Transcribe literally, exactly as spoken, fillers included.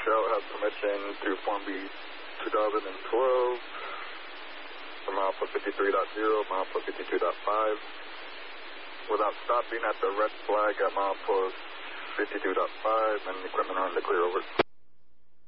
Shell has permission through Form B twenty twelve from Alpha fifty-three point zero, Alpha fifty-two point five. Without stopping at the red flag at Alpha fifty-two point five, and equipment are in the clear over.